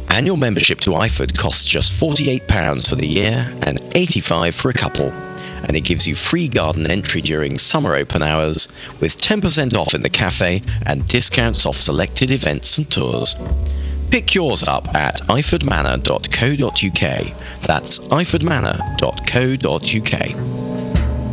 Annual membership to Iford costs just £48 for the year and £85 for a couple, and it gives you free garden entry during summer open hours with 10% off in the cafe and discounts off selected events and tours. Pick yours up at ifordmanor.co.uk. That's ifordmanor.co.uk.